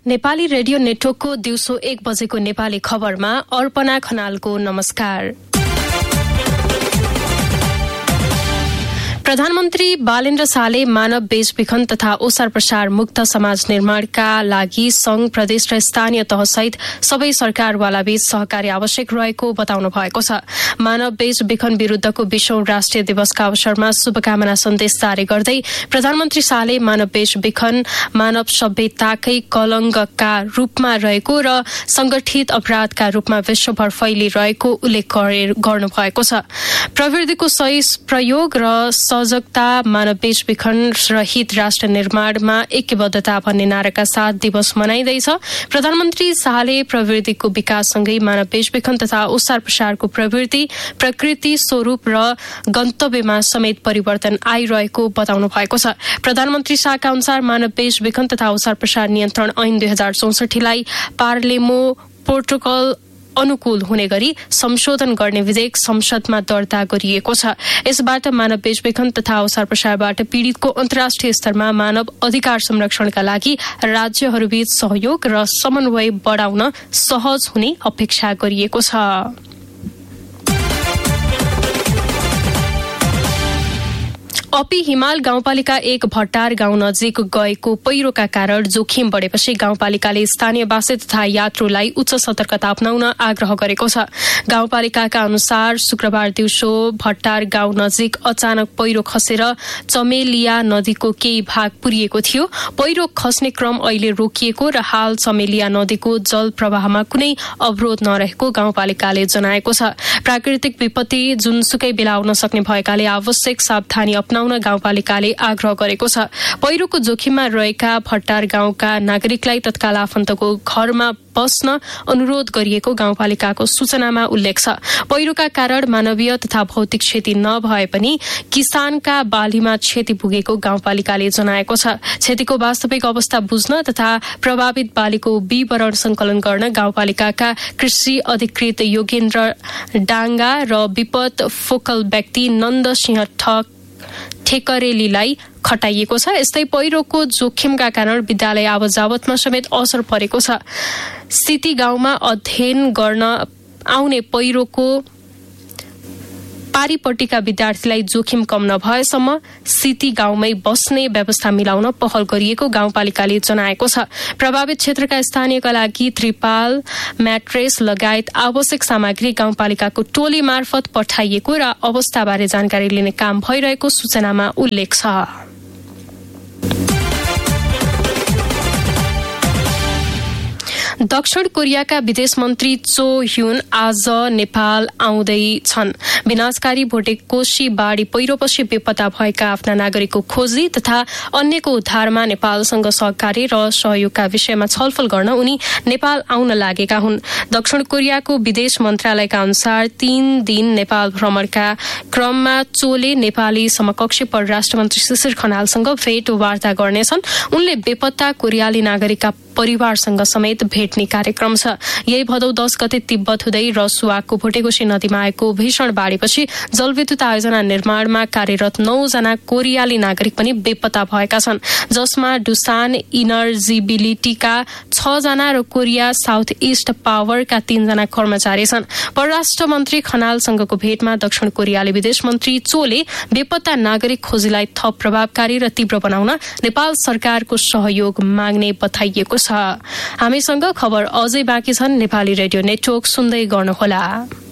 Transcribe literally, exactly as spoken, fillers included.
Nepali radio नेटवर्कको दिउँसो एक बजेको नेपाली खबरमा अर्पणा खनालको नमस्कार। प्रधानमन्त्री बालेन्द्र शाहले मानव बेचबिखन तथा ओसार प्रसार मुक्त समाज निर्माणका लागि संघ प्रदेश र स्थानीय तहसहित सबै सरकारवाला बीच सहकार्य आवश्यक रहेको बताउनु भएको छ। मानव बेचबिखन विरूद्धको बीसौं राष्ट्रिय दिवसका अवसरमा शुभकामना सन्देश जारी गर्दै प्रधानमन्त्री शाहले मानव बेचबिखन मानव सभ्यताकै कलंकका रूपमा रहेको र संगठित अपराधका रूपमा विश्वभर फैलिरहेको उल्लेख गर्नुभएको छ। प्रविधिको सही प्रयोग र सजगता मानव बेचबिखन रहित राष्ट्र निर्माणमा ऐक्यबद्धता भन्ने नाराका साथ दिवस मनाइँदैछ। प्रधानमन्त्री शाहले प्रवृत्तिको विकाससँगै मानव बेचबिखन तथा ओसार प्रसारको प्रवृत्ति प्रकृति स्वरूप र गन्तव्यमा समेत परिवर्तन आइरहेको बताउनु भएको छ। प्रधानमन्त्री शाहका अनुसार मानव बेचबिखन तथा ओसार प्रसार नियन्त्रण ऐन दुई हजार चौसठीलाई पार्लेमो प्रोटोकल अनुकूल हुने गरी संशोधन गर्ने विधेयक संसदमा दर्ता गरिएको छ। यसबाट मानव बेचबिखन तथा ओसार प्रसारबाट पीड़ितको अन्तर्राष्ट्रिय स्तरमा मानव अधिकार संरक्षणका लागि राज्यहरूबीच सहयोग र समन्वय बढाउन सहज हुने अपेक्षा गरिएको छ। अपी हिमाल गाउँपालिका एक भट्टार गाउँ नजिक गएको पहिरोका कारण जोखिम बढेपछि गाउँपालिकाले स्थानीयवासी तथा यात्रुलाई उच्च सतर्कता अपनाउन आग्रह गरेको छ। गाउँपालिकाका अनुसार शुक्रबार दिउँसो भट्टार गाउँ नजिक अचानक पहिरो खसेर चमेलिया नदीको केही भाग पुरिएको थियो। पहिरो खस्ने क्रम अहिले रोकिएको र हाल चमेलिया नदीको जल प्रवाहमा कुनै अवरोध नरहेको गाउँपालिकाले जनाएको छ। प्राकृतिक विपत्ति जुनसुकै बेला आउन सक्ने भएकाले आवश्यक सावधानी अपनाउन गाउँपालिकाले आग्रह गरेको छ। पहिरोको जोखिममा रहेका भट्टार गाउँका नागरिकलाई तत्काल आफन्तको घरमा बस्न अनुरोध गरिएको गाउँपालिकाको सूचनामा उल्लेख छ। पहिरोका कारण मानवीय तथा भौतिक क्षति नभए पनि किसानका बालीमा क्षति पुगेको गाउँपालिकाले जनाएको छ। क्षतिको वास्तविक अवस्था बुझ्न तथा प्रभावित बालीको विवरण संकलन गर्न गाउँपालिकाका कृषि अधिकृत योगेन्द्र डाङ्गा र विपद फोकल व्यक्ति नन्द सिंह ठक ठेकरेलीलाई खटाइएको छ। यस्तै पहिरोको जोखिमका कारण विद्यालय आवतजावतमा समेत असर परेको छ। सिटी गाउँमा अध्ययन गर्न आउने पहिरोको पारीपट्टिका विद्यार्थीलाई जोखिम कम नभएसम्म सिटी गाउँमै बस्ने व्यवस्था मिलाउन पहल गरिएको गाउँपालिकाले जनाएको छ। प्रभावित क्षेत्रका स्थानीयका लागि त्रिपाल म्याट्रेस लगायत आवश्यक सामग्री गाउँपालिकाको टोली मार्फत पठाइएको र अवस्थाबारे जानकारी लिने काम भइरहेको सूचनामा उल्लेख छ। दक्षिण कोरियाका विदेश मन्त्री चो ह्युन आज नेपाल आउँदैछन्। विनाशकारी भोटेकोशी बाढी पहिरोपछि बेपत्ता भएका आफ्ना नागरिकको खोजी तथा अन्यको उद्धारमा नेपालसँग सहकार्य र सहयोगका विषयमा छलफल गर्न उनी नेपाल आउन लागेका हुन्। दक्षिण कोरियाको विदेश मन्त्रालयका अनुसार तीन दिन नेपाल भ्रमणका क्रममा चोले नेपाली समकक्षी परराष्ट्र मन्त्री शिशिर खनालसँग भेटवार्ता गर्नेछन्। उनले बेपत्ता कोरियाली नागरिकका परिवारसँग समेत भेट्ने कार्यक्रम छ। यही भदौ दस गते तिब्बत हुँदै रसुवाको भोटेकोशी नदीमा आएको भीषण बाढीपछि जलविद्युत आयोजना निर्माणमा कार्यरत नौजना कोरियाली नागरिक पनि बेपत्ता भएका छन्, जसमा डुसान इनर्जिबिलिटीका छ जना र कोरिया साउथ इस्ट पावरका तीनजना कर्मचारी छन्। परराष्ट्र मन्त्री खनालसँगको भेटमा दक्षिण कोरियाली विदेश मन्त्री चोले बेपत्ता नागरिक खोजीलाई थप प्रभावकारी र तीव्र बनाउन नेपाल सरकारको सहयोग माग्ने बताइएको छ। हामीसँग खबर अझै बाँकी छन्। नेपाली रेडियो नेटवर्क सुन्दै गर्नुहोला।